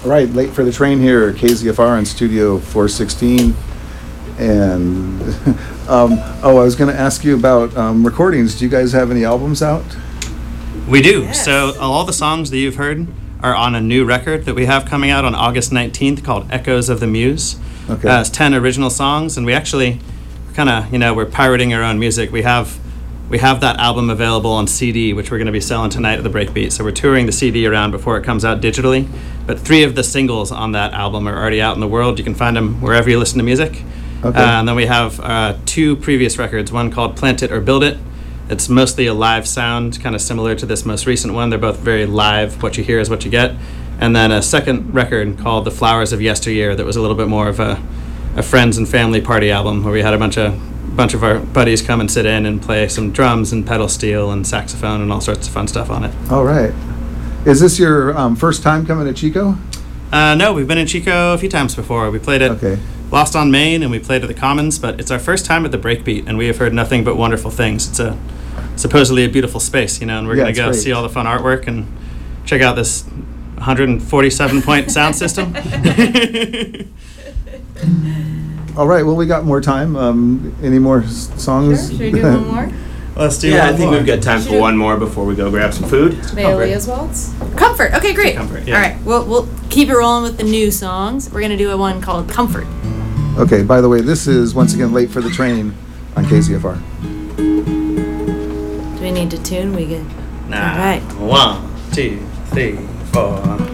All right, late for the train here, KZFR in Studio 416. And, I was going to ask you about recordings. Do you guys have any albums out? We do. Yes. So all the songs that you've heard are on a new record that we have coming out on August 19th called Echoes of the Muse. Okay. It's 10 original songs, and we actually kind of, we're pirating our own music. We have that album available on CD, which we're going to be selling tonight at the Breakbeat. So we're touring the CD around before it comes out digitally. But 3 of the singles on that album are already out in the world. You can find them wherever you listen to music. Okay. And then we have 2 previous records, one called Plant It or Build It. It's mostly a live sound, kind of similar to this most recent one. They're both very live. What you hear is what you get. And then a second record called The Flowers of Yesteryear that was a little bit more of a friends and family party album where we had a bunch of our buddies come and sit in and play some drums and pedal steel and saxophone and all sorts of fun stuff on it. All right. Is this your first time coming to Chico? No, we've been in Chico a few times before. We played at Lost on Main and we played at the Commons, but it's our first time at the Breakbeat, and we have heard nothing but wonderful things. It's supposedly a beautiful space, and we're going to go see all the fun artwork and check out this 147-point sound system. All right, well, we got more time. Any more songs? Sure. Should we do one more? Let's do Yeah, one I think more. we've got time for one more before we go grab some food. Leah's Waltz? Comfort. Okay, great. Comfort, yeah. All right, we'll keep it rolling with the new songs. We're going to do a one called Comfort. Okay, by the way, this is once again Late for the Train on KZFR. Do we need to tune? We good? Nah. All right. 1, 2, 3, 4.